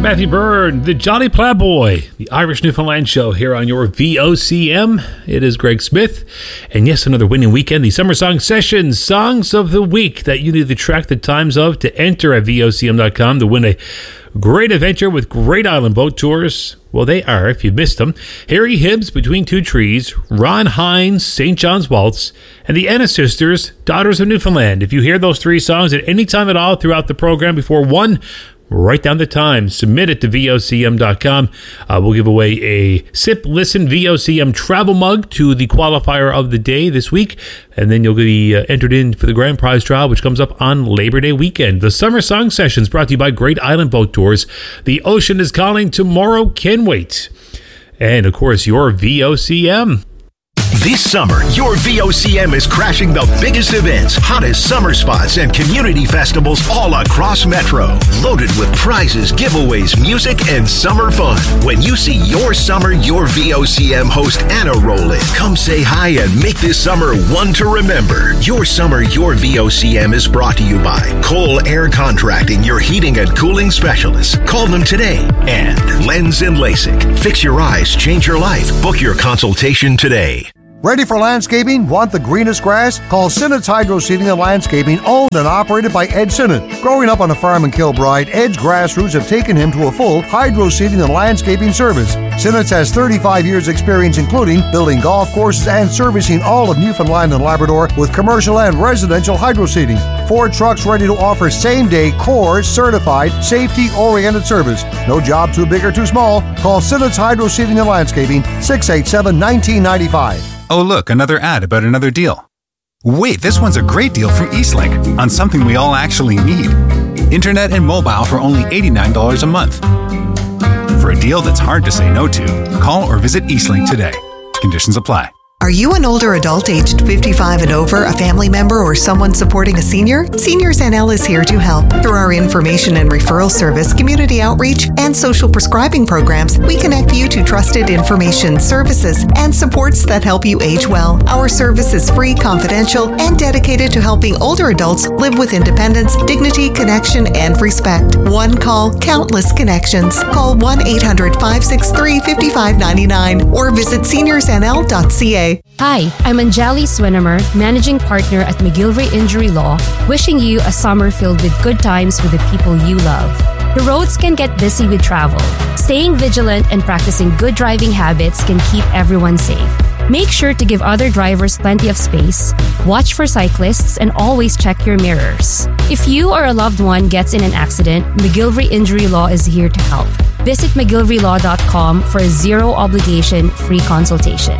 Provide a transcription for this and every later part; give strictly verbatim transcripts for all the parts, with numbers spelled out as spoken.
Matthew Byrne, the Jolly Ploughboy, the Irish Newfoundland Show here on your V O C M. It is Greg Smith. And yes, another winning weekend. The Summer Song Sessions, Songs of the Week that you need to track the times of to enter at V O C M dot com to win a great adventure with Great Island Boat Tours. Well, they are, if you missed them, Harry Hibbs, Between Two Trees, Ron Hines, Saint John's Waltz, and the Ennis Sisters, Daughters of Newfoundland. If you hear those three songs at any time at all throughout the program before one, write down the time, submit it to V O C M dot com. Uh, we'll give away a Sip Listen V O C M travel mug to the qualifier of the day this week, and then you'll be uh, entered in for the grand prize draw, which comes up on Labor Day weekend. The Summer Song Sessions brought to you by Great Island Boat Tours. The ocean is calling. Tomorrow can wait. And, of course, your V O C M. This summer, your V O C M is crashing the biggest events, hottest summer spots, and community festivals all across Metro. Loaded with prizes, giveaways, music, and summer fun. When you see your summer, your V O C M host Anna roll in. Come say hi and make this summer one to remember. Your summer, your V O C M is brought to you by Cole Air Contracting, your heating and cooling specialists. Call them today. And Lens and LASIK. Fix your eyes, change your life. Book your consultation today. Ready for landscaping? Want the greenest grass? Call Sinnott's Hydro Seeding and Landscaping, owned and operated by Ed Sinnott. Growing up on a farm in Kilbride, Ed's grassroots have taken him to a full hydro seeding and landscaping service. Sinnott's has thirty-five years experience, including building golf courses and servicing all of Newfoundland and Labrador with commercial and residential hydro seeding. Four trucks ready to offer same-day core certified safety-oriented service. No job too big or too small. Call Sinnott's Hydro Seeding and Landscaping, six eight seven, one nine nine five. Oh, look, another ad about another deal. Wait, this one's a great deal from Eastlink on something we all actually need. Internet and mobile for only eighty-nine dollars a month. For a deal that's hard to say no to, call or visit Eastlink today. Conditions apply. Are you an older adult aged fifty-five and over, a family member, or someone supporting a senior? Seniors N L is here to help. Through our information and referral service, community outreach, and social prescribing programs, we connect you to trusted information, services, and supports that help you age well. Our service is free, confidential, and dedicated to helping older adults live with independence, dignity, connection, and respect. One call, countless connections. Call one eight hundred, five six three, five five nine nine or visit seniors N L dot c a. Hi, I'm Anjali Swinimer, Managing Partner at McGillivray Injury Law, wishing you a summer filled with good times with the people you love. The roads can get busy with travel. Staying vigilant and practicing good driving habits can keep everyone safe. Make sure to give other drivers plenty of space, watch for cyclists, and always check your mirrors. If you or a loved one gets in an accident, McGillivray Injury Law is here to help. Visit McGillivray Law dot com for a zero-obligation free consultation.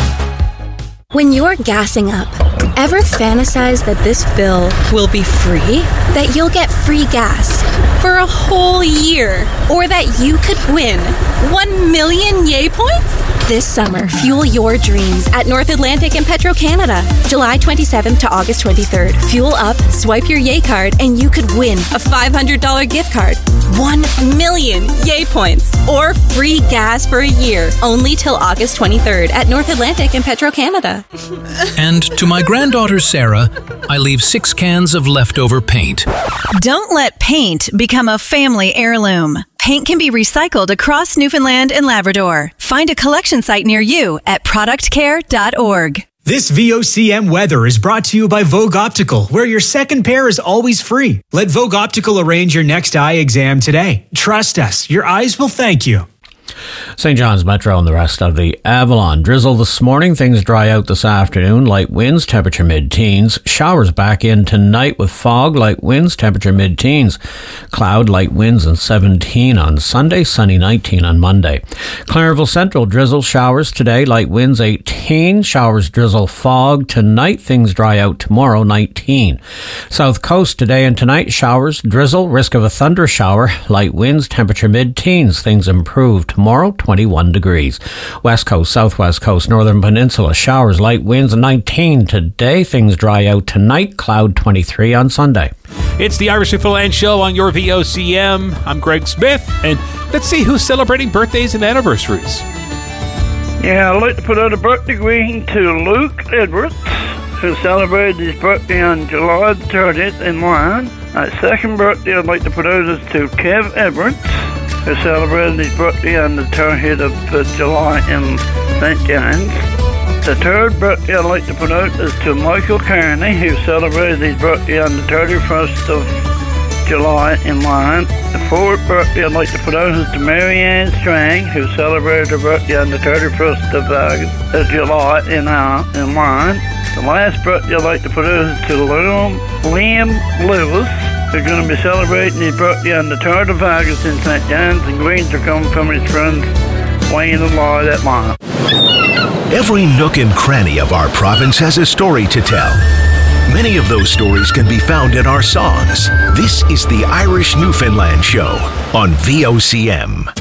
When you're gassing up, ever fantasize that this fill will be free? That you'll get free gas for a whole year? Or that you could win one million Yay points? This summer, fuel your dreams at North Atlantic and Petro-Canada. July twenty-seventh to August twenty-third. Fuel up, swipe your Yay card, and you could win a five hundred dollars gift card, one million Yay points, or free gas for a year. Only till August twenty-third at North Atlantic and Petro-Canada. And to my granddaughter Sarah, I leave six cans of leftover paint. Don't let paint become a family heirloom. Paint can be recycled across Newfoundland and Labrador. Find a collection site near you at product care dot org. This V O C M weather is brought to you by Vogue Optical, where your second pair is always free. Let Vogue Optical arrange your next eye exam today. Trust us, your eyes will thank you. Saint John's Metro and the rest of the Avalon. Drizzle this morning. Things dry out this afternoon. Light winds, temperature mid-teens. Showers back in tonight with fog. Light winds, temperature mid-teens. Cloud, light winds, and seventeen on Sunday. Sunny, nineteen on Monday. Clarenville Central, drizzle, showers today. Light winds, eighteen. Showers, drizzle, fog. Tonight, things dry out tomorrow, nineteen. South Coast today and tonight, showers, drizzle, risk of a thunder shower. Light winds, temperature mid-teens. Things improve tomorrow. Tomorrow, twenty-one degrees. West Coast, Southwest Coast, Northern Peninsula, showers, light winds, nineteen today. Things dry out tonight, cloud twenty-three on Sunday. It's the Irish Newfoundland Show on your V O C M. I'm Greg Smith, and let's see who's celebrating birthdays and anniversaries. Yeah, I'd like to put out a birthday greeting to Luke Edwards, who celebrated his birthday on July thirtieth in Moran. A second birthday I'd like to put out is to Kev Edwards. who celebrated his birthday on the thirtieth of July in Saint John's. The third birthday I'd like to put out is to Michael Kearney, who celebrated his birthday on the thirty-first of July in Lyme. The fourth birthday I'd like to put out is to Mary Ann Strang, who celebrated her birthday on the thirty-first of uh, July in, uh, in Lyme. The last birthday I'd like to put out is to Liam, Liam Lewis, who's going to be celebrating his birthday on the third of August in Saint John's, and greetings are coming from his friends Wayne and Lloyd at Lyme. Every nook and cranny of our province has a story to tell. Many of those stories can be found in our songs. This is the Irish Newfoundland Show on V O C M.